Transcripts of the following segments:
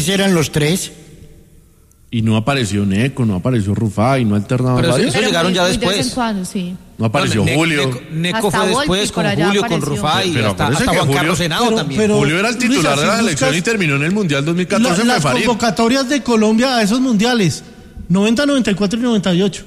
eran los tres. Y no apareció Neco, no apareció Rufá y no alternaban varios. Eso llegaron ya después. De vez en cuando, sí. No apareció Julio. Neco fue después con Julio, con Rufá y pero hasta Juan Carlos Henao también. Julio era el titular de la selección y terminó en el Mundial 2014. Las convocatorias de Colombia a esos mundiales, 90, 94 y 98.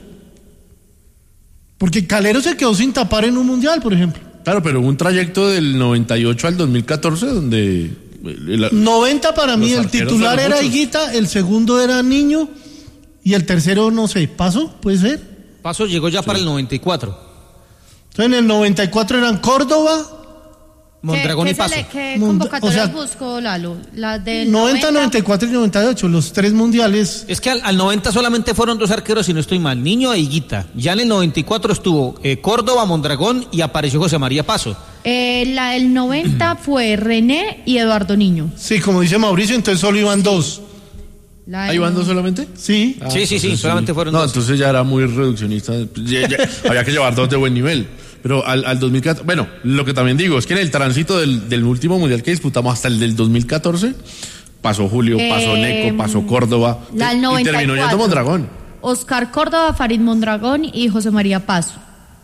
Porque Calero se quedó sin tapar en un mundial, por ejemplo. Claro, pero hubo un trayecto del 98 al 2014 donde... 90 para mí, el titular era muchos. Higuita, el segundo era Niño y el tercero, no sé, ¿Paso? ¿Puede ser? Paso llegó ya para el 94. Entonces en el 94 eran Córdoba, Mondragón y Paso. ¿Qué convocatorias buscó Lalo? La del 90, 94 y 98, los tres mundiales. Es que al 90 solamente fueron dos arqueros, si no estoy mal, Niño e Higuita. Ya en el 94 estuvo Córdoba, Mondragón y apareció José María Paso. La del 90 fue René y Eduardo Niño. Sí, como dice Mauricio, entonces solo iban dos. ¿Ahí van dos solamente? Sí. Sí, solamente fueron dos. No, entonces ya era muy reduccionista. Ya, había que llevar dos de buen nivel. Pero al 2014, bueno, lo que también digo es que en el tránsito del último mundial que disputamos hasta el del 2014, pasó Julio, pasó Neco, pasó Córdoba, y terminó yendo Mondragón. Oscar Córdoba, Farid Mondragón y José María Paso.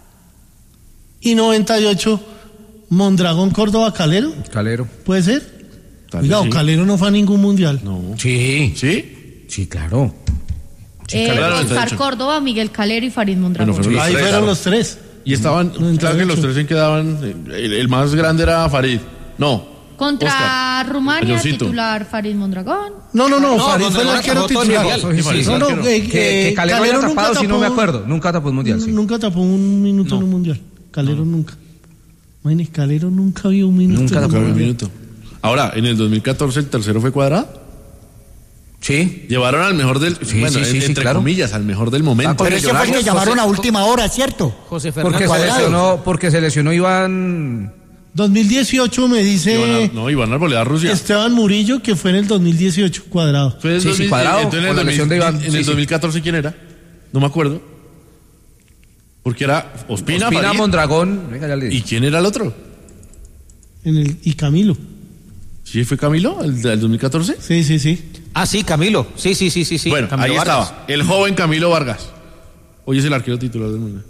Y 98, Mondragón, Córdoba, Calero. Calero. ¿Puede ser? Oiga, sí. Calero no fue a ningún mundial. No. Sí. ¿Sí? Sí, claro. Oscar Córdoba, Miguel Calero y Farid Mondragón. Bueno, Ahí fueron los tres. Y estaban, claro que los tres en quedaban, el más grande era Farid. No. Contra Oscar. Rumania, Mayorcito. titular Farid Mondragón. No, Farid fue el arquero titular. Que Calero haya tapado, si no me acuerdo. Nunca tapó un mundial, sí. Nunca tapó un minuto en un mundial. Calero nunca. Imagínese, Calero nunca vio un minuto. Nunca tapó un minuto. Ahora, en el 2014 el tercero fue Cuadrado. Sí. Llevaron al mejor del... Sí, bueno, sí, entre claro. comillas, al mejor del momento. Pero ese fue el que llamaron a última hora, ¿cierto? José Fernando Porque se lesionó Iván... 2018 me dice... Iván Arboleda, Rusia. Esteban Murillo, que fue en el 2018, Cuadrado. Fue en Sí, Cuadrado, entonces con la lesión de Iván. En el 2014, ¿quién era? No me acuerdo. Porque era Ospina Farid. Mondragón. Venga, ya le ¿Y quién era el otro? Y Camilo. ¿Sí fue Camilo, el del 2014? Sí. Ah, sí, Camilo. Sí. Bueno, Camilo ahí Vargas. estaba, el joven Camilo Vargas. Hoy es el arquero titular del mundo.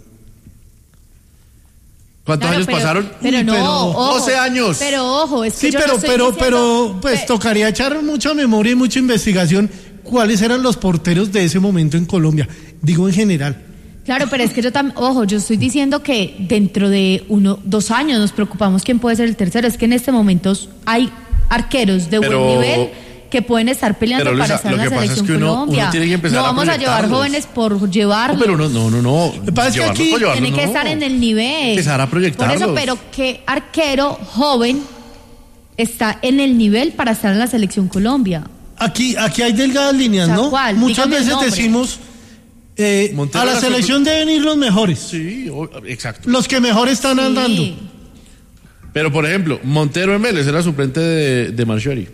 ¿Cuántos años pasaron? Pero no, ojo, 12 años. Pero ojo, es que Sí, pero pues tocaría echar mucha memoria y mucha investigación cuáles eran los porteros de ese momento en Colombia. Digo en general. Claro, pero es que yo estoy diciendo que dentro de 2 años nos preocupamos quién puede ser el tercero. Es que en este momento hay arqueros de buen nivel que pueden estar peleando pero, Luisa, para estar en la selección es que Colombia. uno tiene que empezar no vamos a llevar jóvenes por llevarlos. Pero no. Lo que pasa es que aquí tiene que estar en el nivel. Empezar a proyectarlos. Por eso, pero ¿qué arquero joven está en el nivel para estar en la selección Colombia? Aquí hay delgadas líneas, ¿no? ¿Cuál? Muchas Dígame el veces nombre. decimos Montero a la selección deben ir los mejores. Sí, exacto. Los que mejor están andando. Pero, por ejemplo, Montero en Vélez era suplente de Marchiori.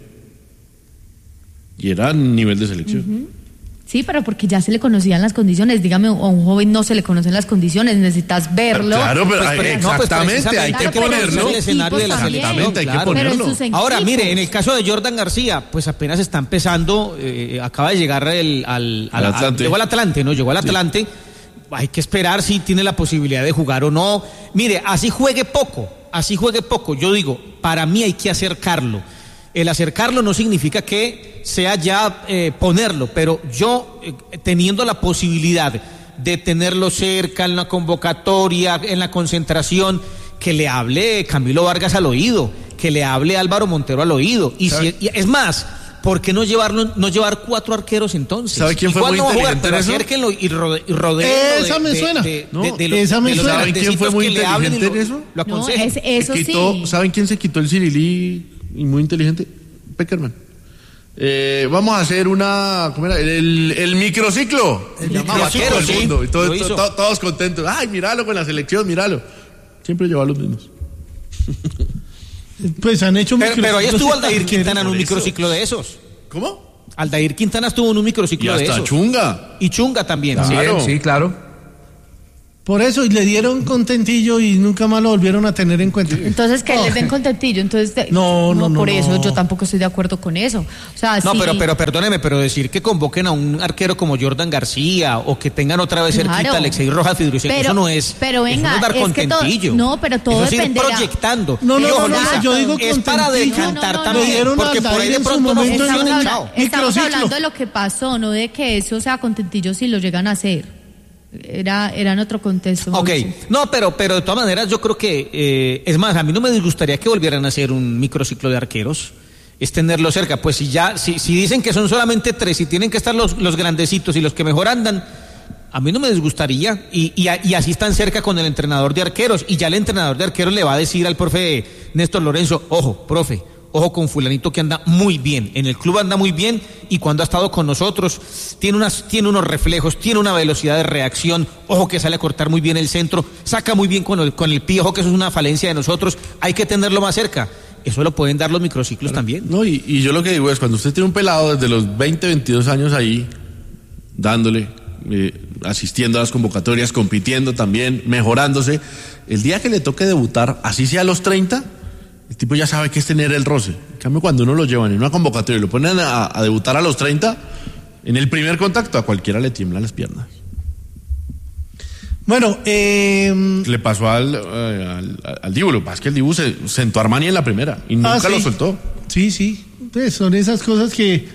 Y era nivel de selección. Sí, pero porque ya se le conocían las condiciones. Dígame, a un joven no se le conocen las condiciones, necesitas verlo. Claro, pero precisamente hay que ponerlo. El escenario de la Exactamente, hay que claro. ponerlo. Ahora, mire, en el caso de Jordan García, pues apenas está empezando, acaba de llegar al Atlante. Llegó al Atlante, ¿no? Llegó al Atlante. Hay que esperar si tiene la posibilidad de jugar o no. Mire, así juegue poco. Yo digo, para mí hay que acercarlo. El acercarlo no significa que sea ya ponerlo, pero yo teniendo la posibilidad de tenerlo cerca en la convocatoria, en la concentración, que le hable Camilo Vargas al oído, que le hable Álvaro Montero al oído. Y es más, ¿por qué no llevar 4 arqueros entonces? ¿Sabe quién fue muy inteligente en eso? Acérquenlo y rodeen. Esa me suena. Esa me suena. ¿Saben quién fue muy inteligente en eso? Lo aconsejan. Eso sí. ¿Saben quién se quitó el cirilí y muy inteligente? Peckerman. Vamos a hacer ¿cómo era? El microciclo. El microciclo, el mundo. sí, Y todos contentos. Ay, míralo con la selección, míralo. Siempre lleva los mismos. Pues han hecho pero ahí estuvo Aldair Quintana en un microciclo de esos. ¿Cómo? Aldair Quintana estuvo en un microciclo de esos. Chunga. Y Chunga también. Claro. Sí, claro. Por eso, y le dieron contentillo y nunca más lo volvieron a tener en cuenta. Entonces, que les den contentillo. Entonces, no, por eso yo tampoco estoy de acuerdo con eso. O sea, no, pero perdóneme, pero decir que convoquen a un arquero como Jordan García o que tengan otra vez cerquita a Alexei Rojas Fidrucek, eso no es. Pero venga, eso no es dar contentillo. Pero todo eso dependerá. Es proyectando. No, yo digo es para decantar también, porque por ahí de pronto no funciona. Estamos hablando de lo que pasó, no de que eso sea contentillo si lo llegan a hacer. Era en otro contexto. Ok, no, pero de todas maneras yo creo que, es más, a mí no me disgustaría que volvieran a hacer un microciclo de arqueros, es tenerlo cerca, pues si dicen que son solamente 3 y tienen que estar los grandecitos y los que mejor andan, a mí no me disgustaría, y así están cerca con el entrenador de arqueros, y ya el entrenador de arqueros le va a decir al profe Néstor Lorenzo, ojo, profe, ojo con fulanito que anda muy bien, en el club anda muy bien y cuando ha estado con nosotros tiene unos reflejos, tiene una velocidad de reacción, ojo que sale a cortar muy bien el centro, saca muy bien con el pie, ojo que eso es una falencia de nosotros, hay que tenerlo más cerca. Eso lo pueden dar los microciclos también. No, y yo lo que digo es, cuando usted tiene un pelado desde los 20, 22 años ahí, dándole, asistiendo a las convocatorias, compitiendo también, mejorándose, el día que le toque debutar, así sea a los 30, el tipo ya sabe que es tener el roce. En cambio, cuando uno lo llevan en una convocatoria y lo ponen a debutar a los 30, en el primer contacto a cualquiera le tiemblan las piernas. Bueno, le pasó al Dibu. Lo que pasa es que el Dibu se sentó a Armani en la primera y nunca lo soltó. Sí. Pues son esas cosas que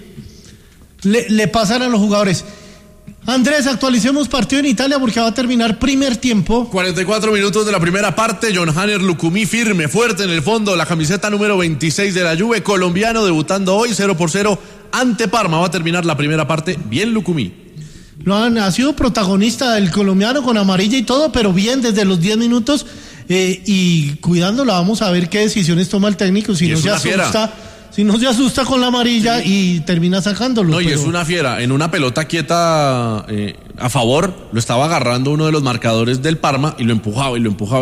le pasan a los jugadores. Andrés, actualicemos partido en Italia porque va a terminar primer tiempo. 44 minutos de la primera parte. John-Hanner Lucumí firme, fuerte en el fondo. La camiseta número 26 de la Juve, colombiano, debutando hoy 0-0 ante Parma. Va a terminar la primera parte bien Lucumí. Ha sido protagonista el colombiano con amarilla y todo, pero bien desde los 10 minutos y cuidándolo. Vamos a ver qué decisiones toma el técnico. Si no se asusta con la amarilla y termina sacándolo. No, y es una fiera. En una pelota quieta a favor, lo estaba agarrando uno de los marcadores del Parma y lo empujaba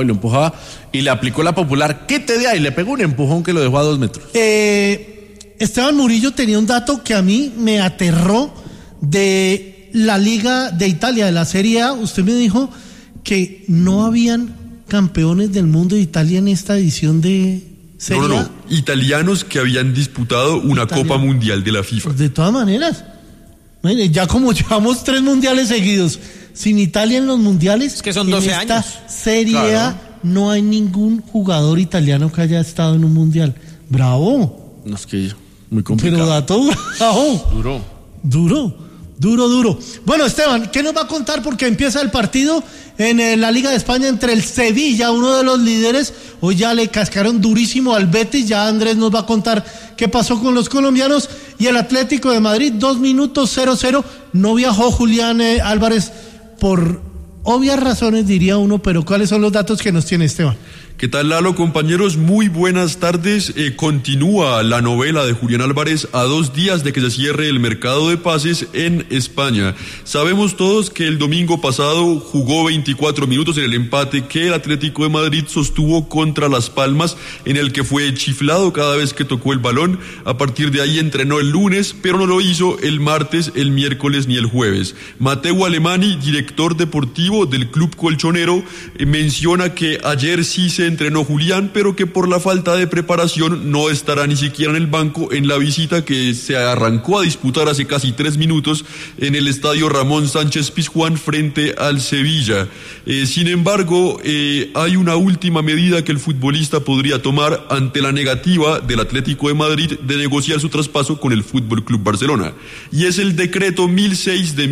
y le aplicó la popular, quite de ahí, le pegó un empujón que lo dejó a 2 metros. Esteban Murillo tenía un dato que a mí me aterró de la Liga de Italia, de la Serie A. Usted me dijo que no habían campeones del mundo de Italia en esta edición de Serie A. No, italianos que habían disputado una Copa Mundial de la FIFA. De todas maneras, ya como llevamos 3 mundiales seguidos sin Italia en los mundiales, es que son 12 en esta años. Serie A no hay ningún jugador italiano que haya estado en un mundial. ¡Bravo! No, es que muy complicado. Pero dato bravo. Duro. Bueno, Esteban, ¿qué nos va a contar? Porque empieza el partido en la Liga de España entre el Sevilla, uno de los líderes. Hoy ya le cascaron durísimo al Betis. Ya Andrés nos va a contar qué pasó con los colombianos. Y el Atlético de Madrid, 2 minutos 0-0. No viajó Julián Álvarez por obvias razones, diría uno, pero ¿cuáles son los datos que nos tiene Esteban? ¿Qué tal, Lalo, compañeros? Muy buenas tardes. Continúa la novela de Julián Álvarez a 2 días de que se cierre el mercado de pases en España. Sabemos todos que el domingo pasado jugó 24 minutos en el empate que el Atlético de Madrid sostuvo contra Las Palmas, en el que fue chiflado cada vez que tocó el balón. A partir de ahí entrenó el lunes, pero no lo hizo el martes, el miércoles ni el jueves. Mateo Alemani, director deportivo del club colchonero, menciona que ayer sí se entrenó Julián, pero que por la falta de preparación no estará ni siquiera en el banco en la visita que se arrancó a disputar hace casi 3 minutos en el estadio Ramón Sánchez Pizjuán frente al Sevilla. Sin embargo, hay una última medida que el futbolista podría tomar ante la negativa del Atlético de Madrid de negociar su traspaso con el Fútbol Club Barcelona, y es el decreto 1006 de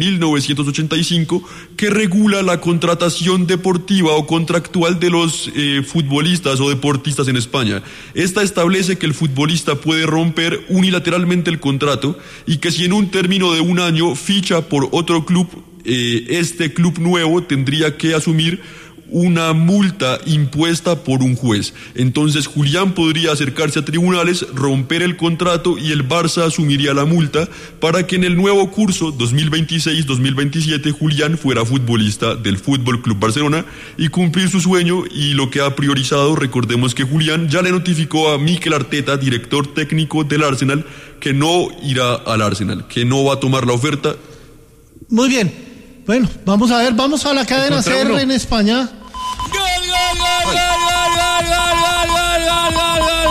1985 que regula la contratación deportiva o contractual de los futbolistas o deportistas en España. Esta establece que el futbolista puede romper unilateralmente el contrato y que si en un término de 1 año ficha por otro club, este club nuevo tendría que asumir una multa impuesta por un juez. Entonces Julián podría acercarse a tribunales, romper el contrato y el Barça asumiría la multa para que en el nuevo curso 2026-2027 Julián fuera futbolista del Fútbol Club Barcelona y cumplir su sueño. Y lo que ha priorizado, recordemos que Julián ya le notificó a Mikel Arteta, director técnico del Arsenal, que no irá al Arsenal, que no va a tomar la oferta. Muy bien. Bueno, vamos a ver, vamos a la cadena CR en España. ¡Gol, gol, gol, gol, gol, gol, gol, gol, gol, gol, gol,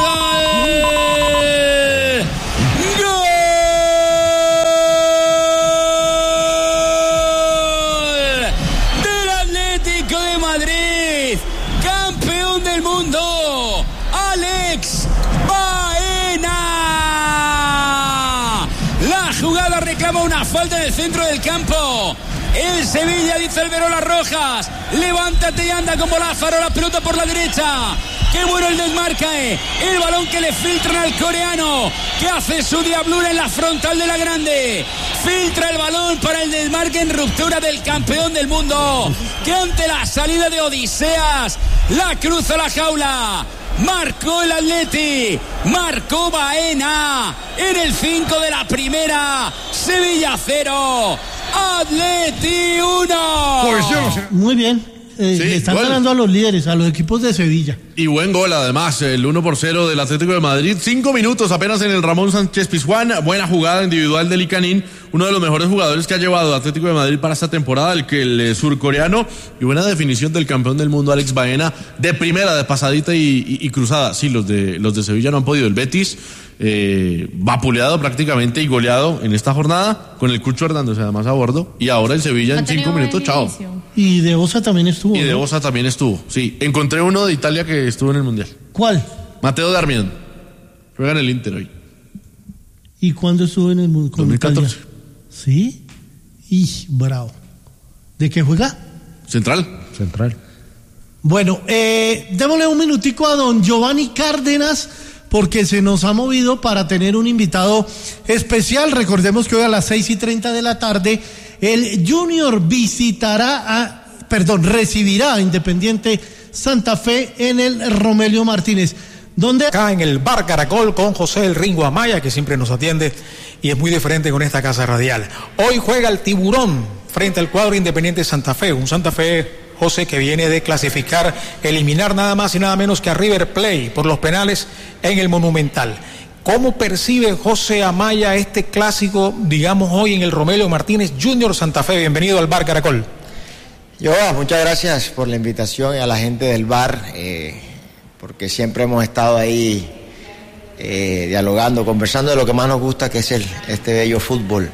gol! Del Atlético de Madrid, campeón del mundo, Alex Baena. La jugada reclama una falta en el centro del campo. El Sevilla, dice el Verolas Rojas, levántate y anda como Lázaro, la pelota por la derecha. Qué bueno el desmarque, el balón que le filtran al coreano, que hace su diablura en la frontal de la grande. Filtra el balón para el desmarque en ruptura del campeón del mundo, que ante la salida de Odiseas la cruza la jaula. Marcó el Atleti, marcó Baena en el 5 de la primera. Sevilla 0, Atleti 1. Pues yo no sé. Muy bien. Le están ganando a los líderes, a los equipos de Sevilla. Y buen gol además, el 1-0 del Atlético de Madrid. 5 minutos apenas en el Ramón Sánchez Pizjuán. Buena jugada individual de Licanín, uno de los mejores jugadores que ha llevado Atlético de Madrid para esta temporada, el surcoreano. Y buena definición del campeón del mundo, Alex Baena, de primera, de pasadita y cruzada. Sí, los de Sevilla no han podido. El Betis vapuleado prácticamente y goleado en esta jornada, con el Cucho Hernández además a bordo. Y ahora el Sevilla en 5 minutos, chao. Y De Osa también estuvo. Y De Osa también estuvo, sí. Encontré uno de Italia que estuvo en el Mundial. ¿Cuál? Matteo Darmian. Juega en el Inter hoy. ¿Y cuándo estuvo en el Mundial? 2014. ¿Sí? Y bravo. ¿De qué juega? Central. Bueno, démosle un minutico a don Giovanni Cárdenas, porque se nos ha movido para tener un invitado especial. Recordemos que hoy a las 6:30 de la tarde el Junior recibirá a Independiente Santa Fe en el Romelio Martínez. Donde acá en el Bar Caracol con José el Ringo Amaya, que siempre nos atiende y es muy diferente con esta casa radial. Hoy juega el Tiburón frente al cuadro Independiente Santa Fe, un Santa Fe, José, que viene de clasificar, eliminar nada más y nada menos que a River Plate por los penales en el Monumental. ¿Cómo percibe José Amaya este clásico, digamos, hoy en el Romelio Martínez, Junior Santa Fe? Bienvenido al Bar Caracol. Muchas gracias por la invitación y a la gente del bar, porque siempre hemos estado ahí dialogando, conversando de lo que más nos gusta, que es este bello fútbol.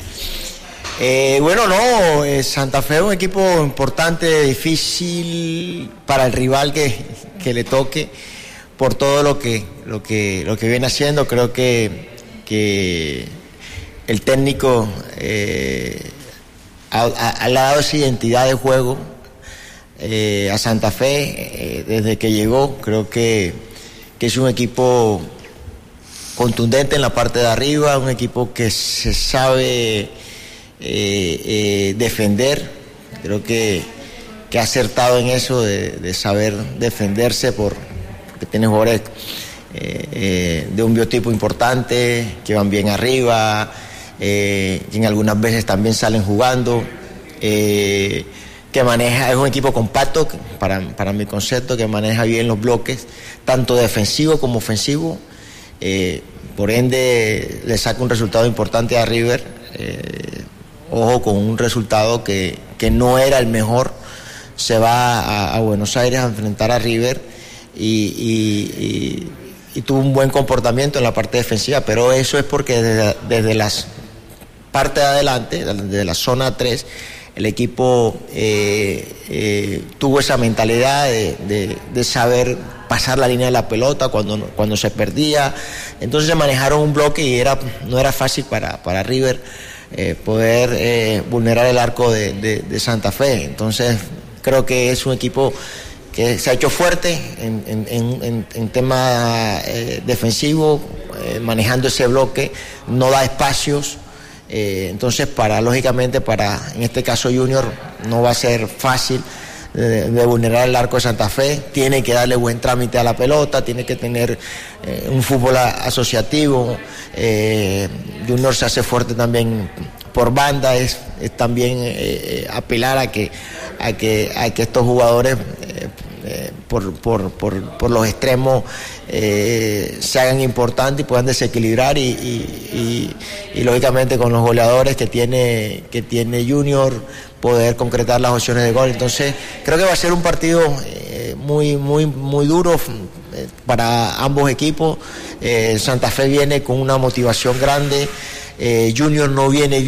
Santa Fe es un equipo importante, difícil para el rival que le toque, por todo lo que viene haciendo. Creo que el técnico le ha dado esa identidad de juego a Santa Fe desde que llegó. Creo que es un equipo contundente en la parte de arriba, un equipo que se sabe defender. Creo que ha acertado en eso de saber defenderse, porque tiene jugadores de un biotipo importante, que van bien arriba, que en algunas veces también salen jugando, que maneja, es un equipo compacto, para mi concepto, que maneja bien los bloques, tanto defensivo como ofensivo. Por ende le saca un resultado importante a River. Ojo con un resultado que no era el mejor. Se va a Buenos Aires a enfrentar a River y tuvo un buen comportamiento en la parte defensiva, pero eso es porque desde las partes de adelante, desde la zona 3, el equipo tuvo esa mentalidad de saber pasar la línea de la pelota cuando se perdía. Entonces se manejaron un bloque y no era fácil para River poder vulnerar el arco de Santa Fe. Entonces creo que es un equipo que se ha hecho fuerte en tema defensivo, manejando ese bloque, no da espacios. Entonces lógicamente en este caso Junior no va a ser fácil de vulnerar el arco de Santa Fe. Tiene que darle buen trámite a la pelota, tiene que tener un fútbol asociativo. Junior se hace fuerte también por banda, es también apelar a que estos jugadores por los extremos se hagan importantes y puedan desequilibrar y lógicamente con los goleadores que tiene Junior poder concretar las opciones de gol. Entonces creo que va a ser un partido muy duro para ambos equipos. Santa Fe viene con una motivación grande, Junior no viene bien.